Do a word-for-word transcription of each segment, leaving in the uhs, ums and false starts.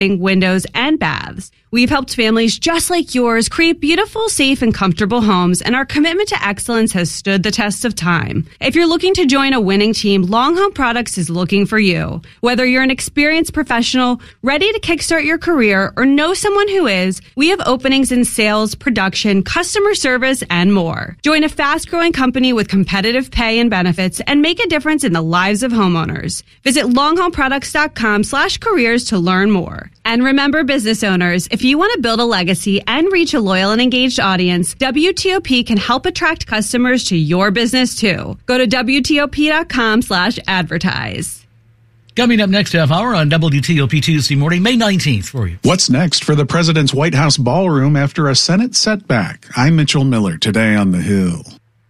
windows, and baths. We've helped families just like yours create beautiful, safe, and comfortable homes, and our commitment to excellence has stood the test of time. If you're looking to join a winning team, Long Home Products is looking for you. Whether you're an experienced professional, ready to kickstart your career, or know someone who is, we have openings in sales, production, customer service, and more. Join a fast-growing company with competitive pay and benefits and make a difference in the lives of homeowners. Visit longhomeproducts.com slash careers to learn more. And remember, business owners, if you want to build a legacy and reach a loyal and engaged audience, W T O P can help attract customers to your business too. Go to W T O P dot com slash advertise. Coming up next half hour on W T O P Tuesday morning, May nineteenth for you. What's next for the president's White House ballroom after a Senate setback? I'm Mitchell Miller, today on The Hill.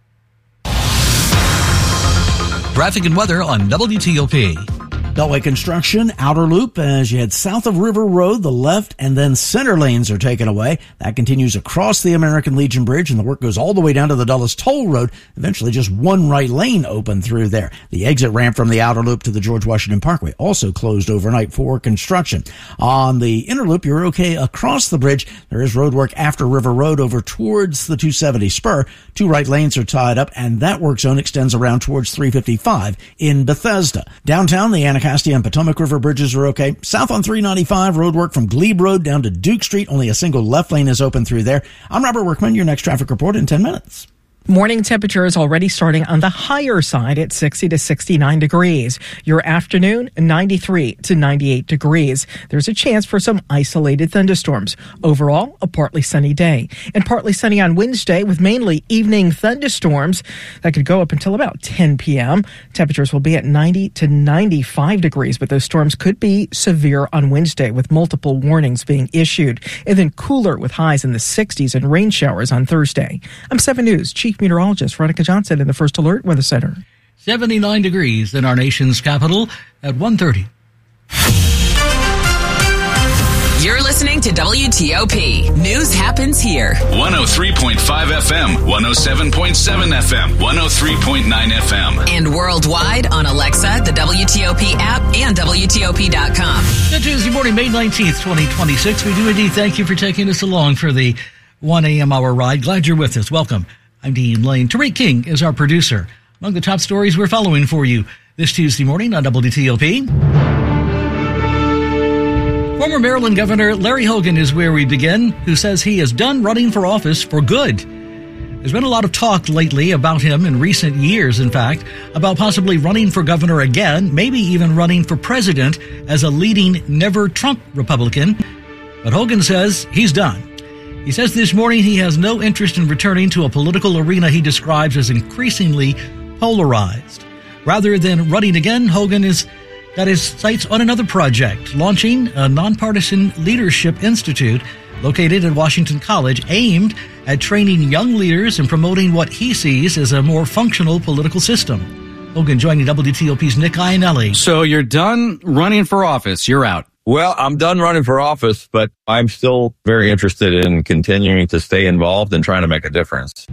Traffic and weather on W T O P. Beltway construction, outer loop, as you head south of River Road, the left and then center lanes are taken away. That continues across the American Legion Bridge, and the work goes all the way down to the Dulles Toll Road. Eventually just one right lane open through there. The exit ramp from the outer loop to the George Washington Parkway also closed overnight for construction. On the inner loop, you're okay across the bridge. There is road work after River Road over towards the two seventy spur. Two right lanes are tied up, and that work zone extends around towards three fifty-five in Bethesda. Downtown, the Anacostia and Potomac River bridges are okay. South on three ninety-five, road work from Glebe Road down to Duke Street. Only a single left lane is open through there. I'm Robert Workman, your next traffic report in ten minutes. Morning temperature is already starting on the higher side at sixty to sixty-nine degrees. Your afternoon, ninety-three to ninety-eight degrees. There's a chance for some isolated thunderstorms. Overall, a partly sunny day. And partly sunny on Wednesday with mainly evening thunderstorms that could go up until about ten p.m. Temperatures will be at ninety to ninety-five degrees, but those storms could be severe on Wednesday with multiple warnings being issued. And then cooler with highs in the sixties and rain showers on Thursday. I'm seven News Chief Meteorologist Veronica Johnson in the First Alert Weather Center. seventy-nine degrees in our nation's capital at one thirty. You're listening to W T O P. News happens here. one oh three point five F M, one oh seven point seven F M, one oh three point nine F M. And worldwide on Alexa, the W T O P app, and W T O P dot com. Good Tuesday morning, May nineteenth, twenty twenty-six. We do indeed thank you for taking us along for the one a.m. hour ride. Glad you're with us. Welcome. I'm Dean Lane. Tariq King is our producer. Among the top stories we're following for you this Tuesday morning on W T O P. Former Maryland Governor Larry Hogan is where we begin, who says he is done running for office for good. There's been a lot of talk lately about him in recent years, in fact, about possibly running for governor again, maybe even running for president as a leading never-Trump Republican. But Hogan says he's done. He says this morning he has no interest in returning to a political arena he describes as increasingly polarized. Rather than running again, Hogan has got his sights on another project, launching a nonpartisan leadership institute located at Washington College aimed at training young leaders and promoting what he sees as a more functional political system. Hogan joining W T O P's Nick Iannelli. So you're done running for office. You're out. Well, I'm done running for office, but I'm still very interested in continuing to stay involved and trying to make a difference.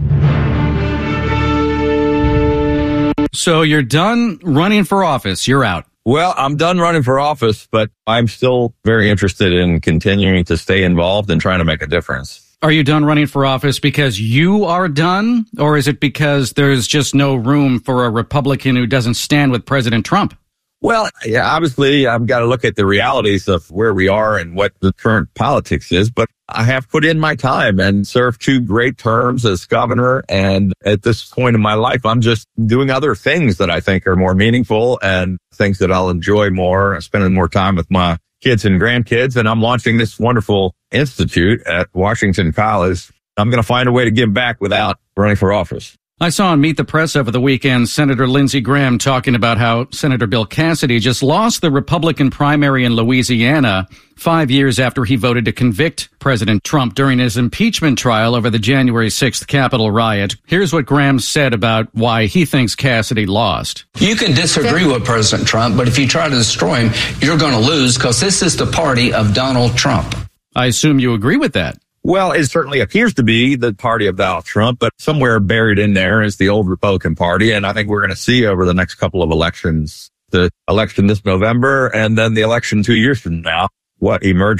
So you're done running for office. You're out. Well, I'm done running for office, but I'm still very interested in continuing to stay involved and trying to make a difference. Are you done running for office because you are done, or is it because there's just no room for a Republican who doesn't stand with President Trump? Well, yeah, obviously, I've got to look at the realities of where we are and what the current politics is. But I have put in my time and served two great terms as governor. And at this point in my life, I'm just doing other things that I think are more meaningful and things that I'll enjoy more, spending more time with my kids and grandkids. And I'm launching this wonderful institute at Washington College. I'm going to find a way to give back without running for office. I saw on Meet the Press over the weekend Senator Lindsey Graham talking about how Senator Bill Cassidy just lost the Republican primary in Louisiana five years after he voted to convict President Trump during his impeachment trial over the January sixth Capitol riot. Here's what Graham said about why he thinks Cassidy lost. You can disagree with President Trump, but if you try to destroy him, you're going to lose because this is the party of Donald Trump. I assume you agree with that. Well, it certainly appears to be the party of Donald Trump, but somewhere buried in there is the old Republican Party. And I think we're going to see over the next couple of elections, the election this November and then the election two years from now, what emerged